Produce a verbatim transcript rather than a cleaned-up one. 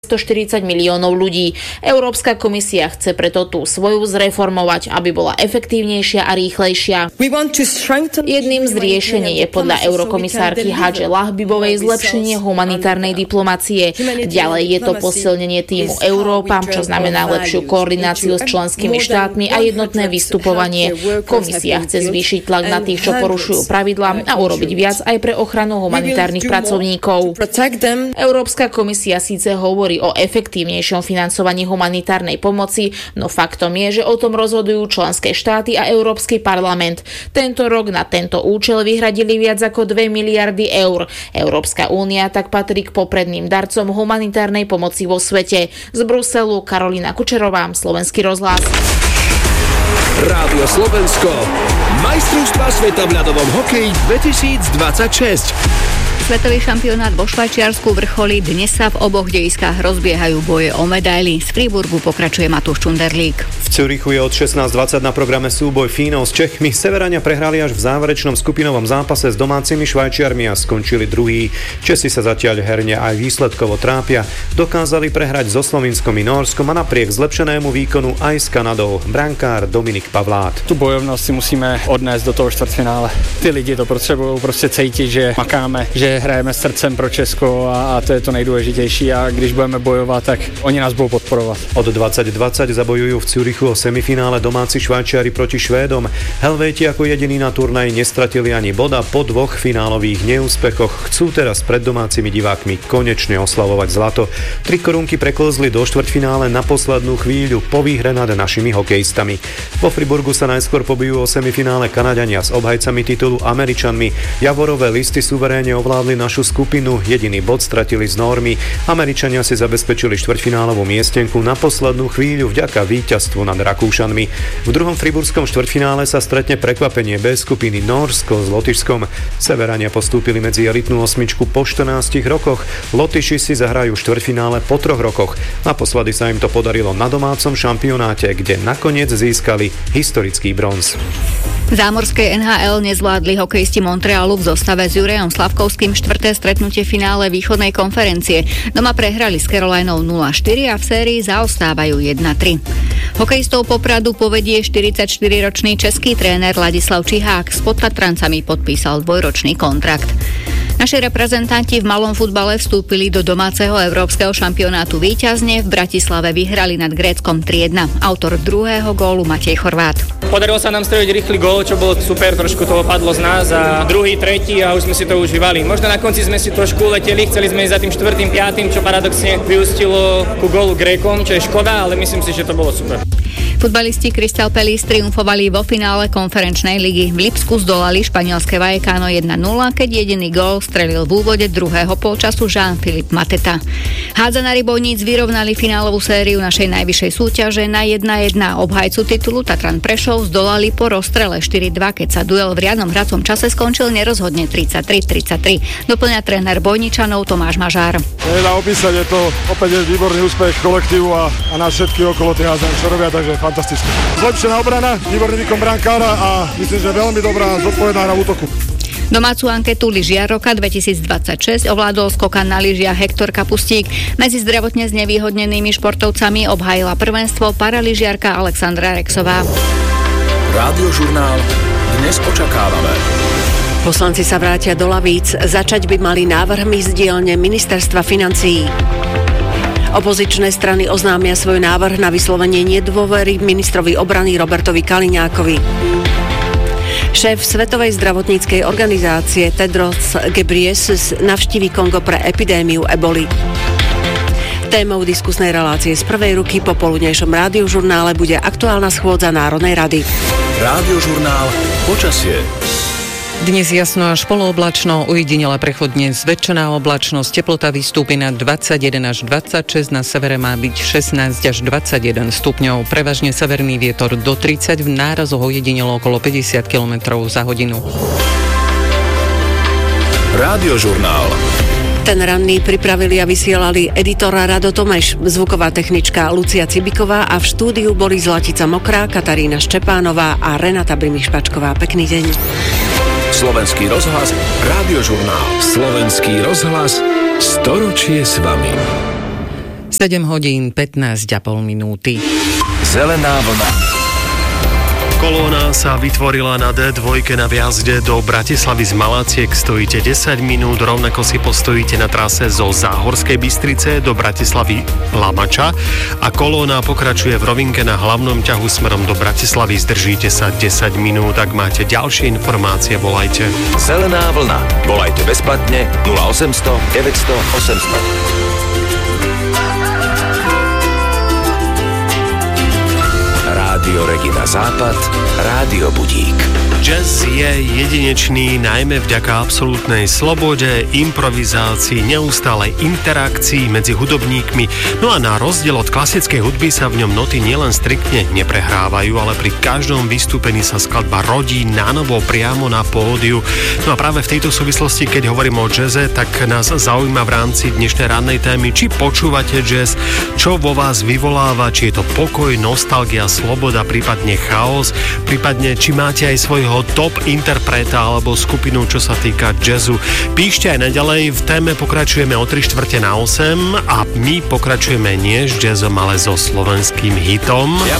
stoštyridsať miliónov ľudí. Európska komisia chce preto tú svoju zreformovať, aby bola efektívnejšia a rýchlejšia. Jedným z riešení je podľa eurokomisárky Hadže Lahbibovej zlepšenie humanitárnej diplomacie. Ďalej je to posilnenie tímu Európa, čo znamená lepšiu koordináciu s členskými štátmi a jednotné vystupovanie. Komisia chce zvýšiť tlak na tých, čo porušujú pravidlá a urobiť viac aj pre ochranu humanitárnych pracovníkov. Európska komisia síce hovorí o efektívnejšom financovaní humanitárnej pomoci, no faktom je, že o tom rozhodujú členské štáty a Európsky parlament. Tento rok na tento účel vyhradili viac ako dve miliardy eur. Európska únia tak patrí k popredným darcom humanitárnej pomoci vo svete. Z Bruselu Karolína Kučerová, Slovenský rozhlas. Rádio Slovensko, majstrovstvá sveta v ľadovom hokeji dvetisícdvadsaťšesť. Svetový šampionát vo Švajčiarsku vrcholí, dnes sa v oboch dejiskách rozbiehajú boje o medaily. Z Freiburgu pokračuje Matúš Čunderlík. V Zürichu je od šestnásť dvadsať na programe súboj Fínov s Čechmi. Severania prehrali až v záverečnom skupinovom zápase s domácimi Švajčiarmi a skončili druhý. Česi sa zatiaľ herne aj výsledkovo trápia. Dokázali prehrať so Slovinskom i Nórskom a napriek zlepšenému výkonu aj s Kanadou. Brankár Dominik Pavlát. Tu bojovnosť si musíme odnést do toho štvrťfinále. Tí lidi to potřebujú proste cítiť, že makáme, že hrajeme srdcem pro Česko a, a to je to nejdůležitější a když budeme bojovat, tak oni nás budou podporovat. Od dvadsať dvadsať zabojujú v Zürichu o semifinále domáci Švajčiari proti Švédom. Helvéti ako jediní na turnaji nestratili ani boda po dvoch finálových neúspechoch. Chcú teraz pred domácimi divákmi konečne oslavovať zlato. Tri korunky preklzli do štvrťfinále na poslednú chvíľu po výhre nad našimi hokejistami. Vo Freiburgu sa najskôr pobijú o semifinále Kanaďania s obhajcami titulu Američanmi. Javorové listy suverénne ovládli našu skupinu, jediný bod stratili z Normy. Američania si zabezpečili štvrťfinálovú miestenku na poslednú chvíľu vďaka víťazstvu nad Rakúšanmi. V druhom friburskom štvrťfinále sa stretne prekvapenie B skupiny Nórsko s Lotyšskom. Severania postúpili medzi elitnú osmičku po štrnástich rokoch. Lotyši si zahrajú štvrťfinále po troch rokoch. Naposledy sa im to podarilo na domácom šampionáte, kde nakoniec získali historický bronz. V zámorskej en há el nezvládli hokejisti Montrealu v zostave s Jurajom Slavkovským štvrté stretnutie finále východnej konferencie. Doma prehrali s Carolinou nula štyri a v sérii zaostávajú jedna tri. Hokejistov Popradu povedie štyridsaťštyriročný český tréner Ladislav Čihák. S Podtatrancami podpísal dvojročný kontrakt. Naši reprezentanti v malom futbale vstúpili do domáceho európskeho šampionátu víťazne. V Bratislave vyhrali nad Gréckom tri jedna. Autor druhého gólu Matej Chorvát. Podarilo sa nám streliť rýchly gól, čo bolo super, trošku toho padlo z nás a druhý, tretí a už sme si to užívali. Možno na konci sme si trošku uleteli, chceli sme ísť za tým štvrtým, piatým, čo paradoxne vyústilo ku gólu Grékom, čo je škoda, ale myslím si, že to bolo super. Futbalisti Crystal Palace triumfovali vo finále konferenčnej ligy. V Lipsku zdolali španielské Vallecano jedna nula, keď jediný gól strelil v úvode druhého polčasu Jean-Philippe Mateta. Hádzanári Bojníc vyrovnali finálovú sériu našej najvyššej súťaže na jedna jedna. Obhajcu titulu Tatran Prešov zdolali po rozstrele štyri dva, keď sa duel v riadnom hracom čase skončil nerozhodne tridsaťtri tridsaťtri. Doplňa tréner Bojničanov Tomáš Mažár. Nedá opísať, je to opäť výborný úspech kolektívu a, a nás všetky okolo tých hádzaní, čo robia, takže fantastické. Zlepšená obrana, výborný výkon brankára a myslím, že veľmi dobrá zodpovedná hra v útoku. Domácu anketu lyžiar roka dvetisícdvadsaťšesť ovládol skokan na lyžiach Hektor Kapustík. Medzi zdravotne znevýhodnenými športovcami obhájila prvenstvo paralyžiarka Alexandra Rexová. Rádiožurnál dnes očakávame. Poslanci sa vrátia do lavíc. Začať by mali návrhmi z dielne Ministerstva financií. Opozičné strany oznámia svoj návrh na vyslovenie nedôvery ministrovi obrany Robertovi Kaliňákovi. Šéf Svetovej zdravotníckej organizácie Tedros Ghebreyesus navštíví Kongo pre epidémiu eboli. Témou diskusnej relácie z prvej ruky po poludnejšom rádiožurnále bude aktuálna schôdza Národnej rady. Rádiožurnál počasie. Dnes jasno až polooblačno, ujedinele prechodne zväčšená oblačnosť, teplota vystúpi na dvadsaťjeden až dvadsaťšesť, na severe má byť šestnásť až dvadsaťjeden stupňov, prevažne severný vietor do tridsať, v nárazoch ujedinelo okolo päťdesiat kilometrov za hodinu. Rádiožurnál. Ten ranný pripravili a vysielali editor Rado Tomeš, zvuková technička Lucia Cibiková a v štúdiu boli Zlatica Mokrá, Katarína Štepánová a Renata Brimišpačková. Pekný deň. Slovenský rozhlas, Rádiožurnál. Slovenský rozhlas, storočie s vami. sedem hodín pätnásť a pol minúty. Zelená vlna. Kolóna sa vytvorila na dé dva na viazde do Bratislavy z Malaciek. Stojíte desať minút, rovnako si postojíte na trase zo Záhorskej Bystrice do Bratislavy Lamača a kolóna pokračuje v rovinke na hlavnom ťahu smerom do Bratislavy. Zdržíte sa desať minút. Ak máte ďalšie informácie, volajte. Zelená vlna. Volajte bezplatne nula osemsto deväťsto osemsto. Rádio Regina Západ, Rádio Budík. Jazz je jedinečný najmä vďaka absolútnej slobode, improvizácii, neustálej interakcii medzi hudobníkmi. No a na rozdiel od klasickej hudby sa v ňom noty nielen striktne neprehrávajú, ale pri každom vystúpení sa skladba rodí nanovo priamo na pódiu. No a práve v tejto súvislosti, keď hovorím o jazze, tak nás zaujíma v rámci dnešnej rannej témy, či počúvate jazz, čo vo vás vyvoláva, či je to pokoj, nostalgia, sloboda, prípadne chaos, prípadne či máte aj svojho top interpreta alebo skupinu, čo sa týka jazzu. Píšte aj naďalej, v téme pokračujeme o tri štvrte na osem a my pokračujeme nie s jazzom, ale so slovenským hitom. Ja